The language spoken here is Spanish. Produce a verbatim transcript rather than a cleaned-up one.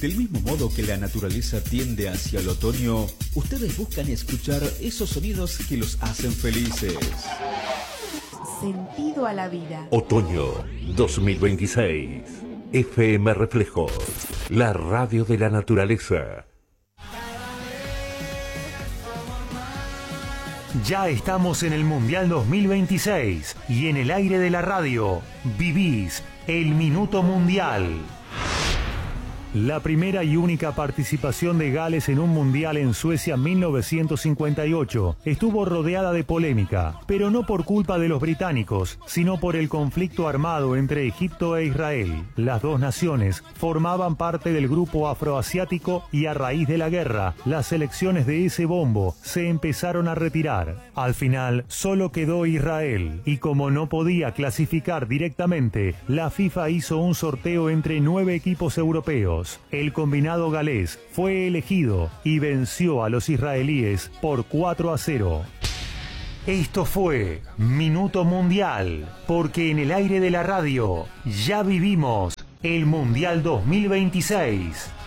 Del mismo modo que la naturaleza tiende hacia el otoño, ustedes buscan escuchar esos sonidos que los hacen felices. Sentido a la vida. Otoño dos mil veintiséis. F M Reflejo, la radio de la naturaleza. Ya estamos en el Mundial dos mil veintiséis y en el aire de la radio vivís el Minuto Mundial. La primera y única participación de Gales en un mundial en Suecia mil novecientos cincuenta y ocho estuvo rodeada de polémica, pero no por culpa de los británicos, sino por el conflicto armado entre Egipto e Israel. Las dos naciones formaban parte del grupo afroasiático y a raíz de la guerra, las selecciones de ese bombo se empezaron a retirar. Al final, solo quedó Israel, y como no podía clasificar directamente, la FIFA hizo un sorteo entre nueve equipos europeos. El combinado galés fue elegido y venció a los israelíes por cuatro a cero. Esto fue Minuto Mundial, porque en el aire de la radio ya vivimos el Mundial dos mil veintiséis.